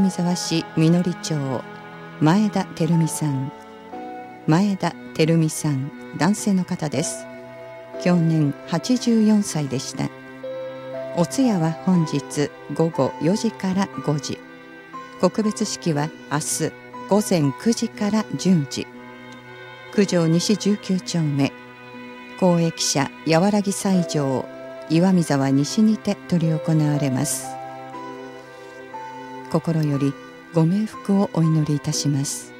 南沢市みのり町前田照美さん。前田照美さん、男性の方です。享年84歳でした。お通夜は本日午後4時から5時、告別式は明日午前9時から10時、九条西19丁目公益社やわらぎ斎場岩見沢西にて執り行われます。心よりご冥福をお祈りいたします。